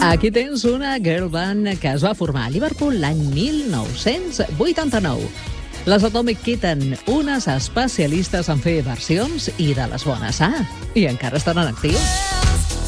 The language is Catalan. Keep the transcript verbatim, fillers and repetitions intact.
Aquí tens una girl band que es va formar a Liverpool l'any mil nou-cents vuitanta-nou. Les Atomic Kitten, unes especialistes en fer versions i de les bones. Ah, i encara estan en actiu.